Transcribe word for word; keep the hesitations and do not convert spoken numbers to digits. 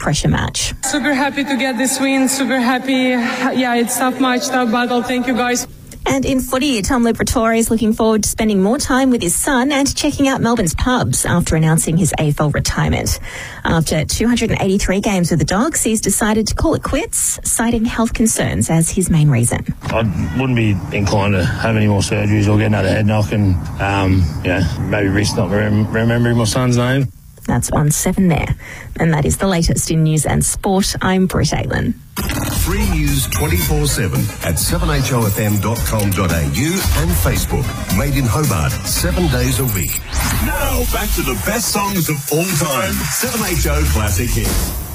pressure match. Super happy to get this win. Super happy. Yeah, it's tough match, tough battle. Thank you, guys. And in footy, Tom Liberatore is looking forward to spending more time with his son and checking out Melbourne's pubs after announcing his A F L retirement. After two hundred eighty-three games with the Dogs, he's decided to call it quits, citing health concerns as his main reason. I wouldn't be inclined to have any more surgeries or get another head knock and, um, yeah, maybe risk not rem- remembering my son's name. That's one seven there. And that is the latest in news and sport. I'm Britt Aylin. Free news twenty-four seven at seven h o f m dot com dot a u and Facebook. Made in Hobart, seven days a week. Now, back to the best songs of all time. seven H O Classic Hits.